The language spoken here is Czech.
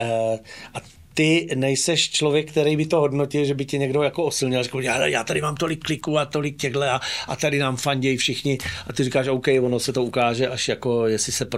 A ty nejseš člověk, který by to hodnotil, že by tě někdo jako osilnil, řekl, já tady mám tolik kliků a tolik těchhle a tady nám fandějí všichni a ty říkáš, OK, ono se to ukáže, až jako jestli se